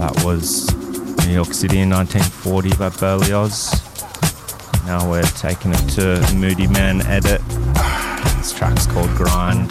That was New York City in 1940 by Berlioz. Now we're taking it to Moody Man Edit. This track's called Grind.